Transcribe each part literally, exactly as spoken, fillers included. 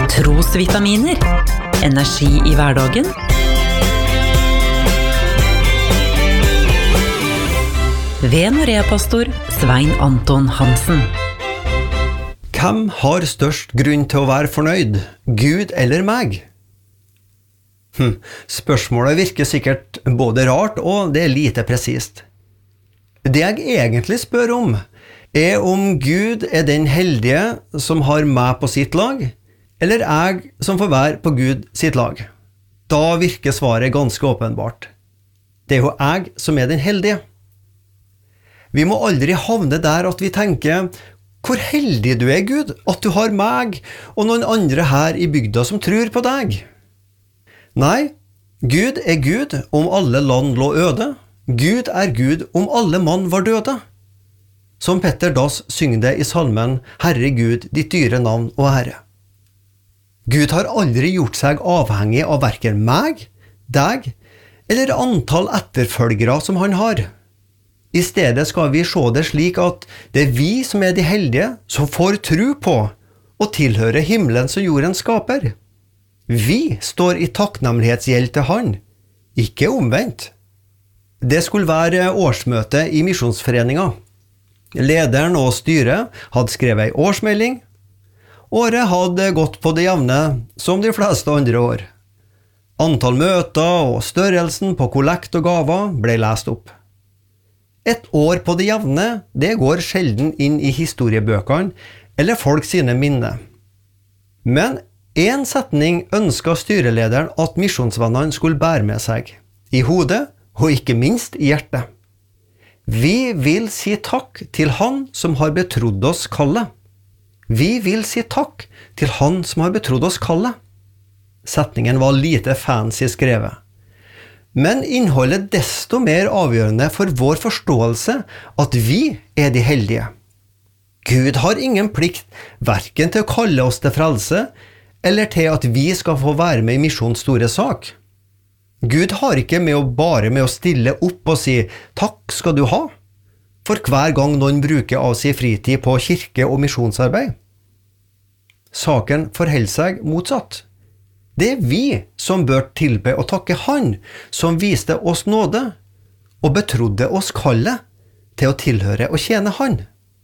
Trosvitaminer. Energi i hverdagen. Ved Norea-pastor Svein Anton Hansen. Hvem har størst grunn til å være fornøyd? Gud eller meg? Hm, spørsmålet virker sikkert både rart og det er lite presist. Det jeg egentlig spør om, er om Gud er den heldige som har meg på sitt lag, eller jeg som får være på Gud sitt lag. Da virker svaret ganske åpenbart. Det er jo jeg som er den heldige. Vi må aldri havne der at vi tenker, hvor heldig du er, Gud, at du har meg og noen andre her i bygda som tror på deg. Nei, Gud er Gud om alle land lå øde. Gud er Gud om alle mann var døde. Som Petter Dass synger det i salmen Herre Gud, ditt dyre navn og ære. Gud har aldri gjort seg avhengig av hverken meg, deg, eller antall etterfølgere som han har. I stedet skal vi se det slik at det er vi som er de heldige, som får tro på og tilhører himmelen som jorden skaper. Vi står i takknemlighetsgjeld til han, ikke omvendt. Det skulle være årsmøte i Misjonsforeningen. Lederen og styret hadde skrevet en årsmelding. Året hadde gått på det jevne, som de fleste andre år. Antall møter og størrelsen på kollekt og gaver ble lest opp. Et år på det jevne, det går sjelden inn i historiebøkene eller folk sine minne. Men en setning ønsket styrelederen at misjonsvennene skulle bære med seg, i hodet og ikke minst i hjertet. Vi vil si takk til han som har betrodd oss kallet. Vi vil si takk til han som har betrodd oss kallet. Setningen var lite fancy skrevet. Men innholdet desto mer avgjørende for vår forståelse at vi er de heldige. Gud har ingen plikt hverken til å kalle oss til frelse, eller til at vi skal få være med i misjonens store sak. Gud har ikke med å bare med å stille opp og si «Takk skal du ha», for hver gang noen bruker av sin fritid på kirke- og misjonsarbeid. Saken forholder seg motsatt. Det er vi som bør tilbe og takke han som viste oss nåde og betrodde oss kallet til å tilhøre og tjene han.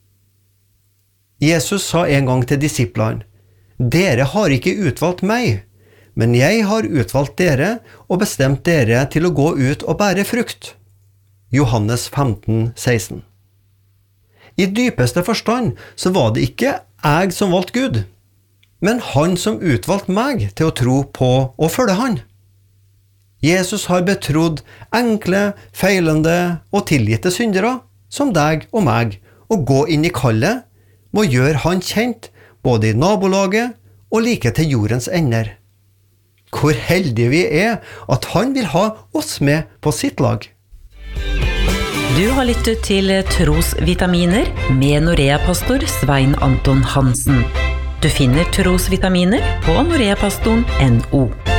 Jesus sa en gang til disiplene, «Dere har ikke utvalgt meg, men jeg har utvalgt dere og bestemt dere til å gå ut og bære frukt.» Johannes femten seksten. I dypeste forstand så var det ikke jeg som valgte Gud, men han som utvalgte meg til å tro på og følge han. Jesus har betrodd enkle, feilende og tilgitte syndere, som deg og meg, å gå inn i kallet, må gjøre han kjent både i nabolaget og like til jordens ender. Hvor heldige vi er at han vil ha oss med på sitt lag. Du har lyttet til Trosvitaminer med Norea-pastor Svein Anton Hansen. Du finner Trosvitaminer på noreapastoren punktum no.